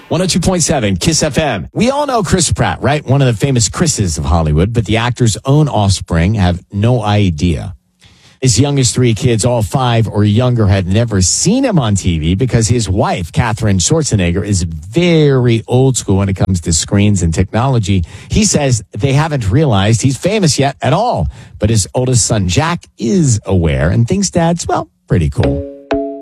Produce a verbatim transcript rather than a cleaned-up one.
one oh two point seven Kiss F M. We all know Chris Pratt, right? One of the famous Chris's of Hollywood, but the actor's own offspring have no idea. His youngest three kids, all five or younger, had never seen him on T V because his wife, Katherine Schwarzenegger, is very old school when it comes to screens and technology. He says they haven't realized he's famous yet at all, but his oldest son, Jack, is aware and thinks Dad's, well, pretty cool.